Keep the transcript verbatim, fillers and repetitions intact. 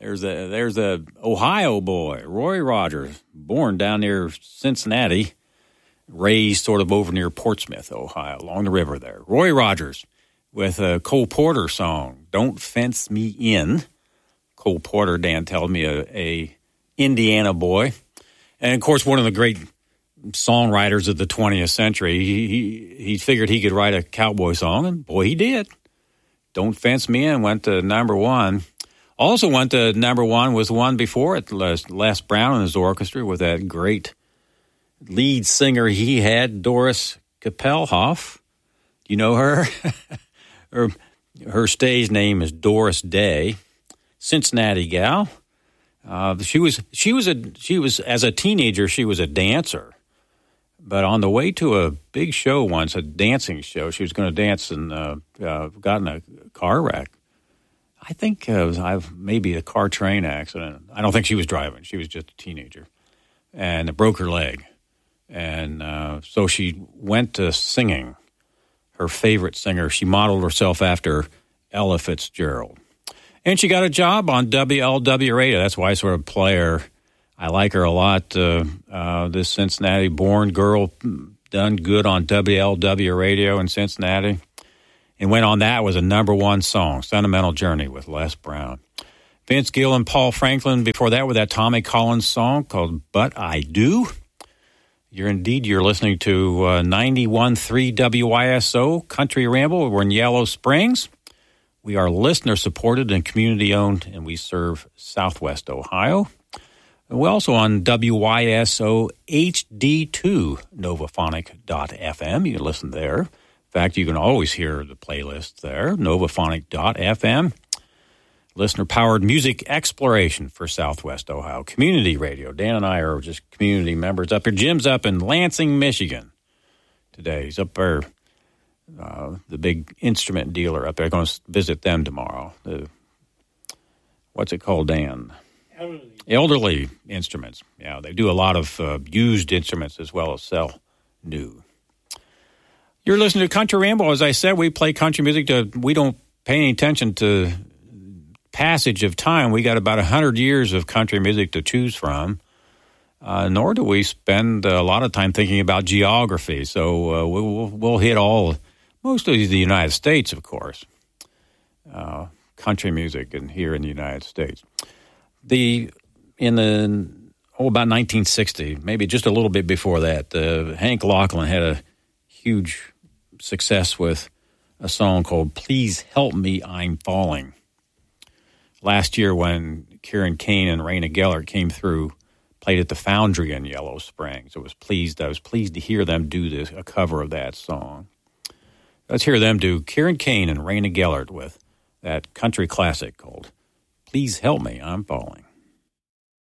There's a there's a Ohio boy, Roy Rogers, born down near Cincinnati, raised sort of over near Portsmouth, Ohio, along the river there. Roy Rogers with a Cole Porter song, "Don't Fence Me In." Cole Porter, Dan told me, a, a Indiana boy, and of course one of the great songwriters of the twentieth century. He, he he figured he could write a cowboy song, and boy, he did. "Don't Fence Me In" went to number one. Also went to number one was one before it, Les, Les Brown and his orchestra with that great lead singer he had, Doris Kappelhoff. Do you know her? her? Her stage name is Doris Day. Cincinnati gal. Uh, she was she was a she was as a teenager she was a dancer. But on the way to a big show once, a dancing show, she was going to dance and uh, uh, got in a car wreck. I think uh, it was I've, maybe a car train accident. I don't think she was driving. She was just a teenager. And it broke her leg. And uh, so she went to singing. Her favorite singer, she modeled herself after Ella Fitzgerald. And she got a job on W L W radio. That's why I sort of play her. I like her a lot. Uh, uh, this Cincinnati-born girl done good on W L W radio in Cincinnati. And went on that was a number one song, "Sentimental Journey" with Les Brown. Vince Gill and Paul Franklin before that with that Tommy Collins song called "But I Do." You're indeed, you're listening to uh, ninety-one point three W I S O Country Ramble. We're in Yellow Springs. We are listener-supported and community-owned, and we serve Southwest Ohio. We're also on W Y S O H D two, novaphonic dot f m. You can listen there. In fact, you can always hear the playlist there, novaphonic dot f m. Listener-powered music exploration for Southwest Ohio. Community radio. Dan and I are just community members up here. Jim's up in Lansing, Michigan today. He's up there, uh, the big instrument dealer up there. Going to visit them tomorrow. The, what's it called, Dan? Elderly. Elderly instruments. Yeah, they do a lot of uh, used instruments as well as sell new. You're listening to Country Ramble. As I said, we play country music. To, we don't pay any attention to passage of time. We got about one hundred years of country music to choose from, uh, nor do we spend a lot of time thinking about geography. So uh, we'll, we'll hit all, most of the United States, of course, uh, country music and here in the United States. The in the oh about nineteen sixty, maybe just a little bit before that, uh, Hank Locklin had a huge success with a song called "Please Help Me, I'm Falling." Last year, when Kieran Kane and Raina Gellert came through, played at the Foundry in Yellow Springs, I was pleased. I was pleased to hear them do this, a cover of that song. Let's hear them do Kieran Kane and Raina Gellert with that country classic called "Please Help Me, I'm Falling."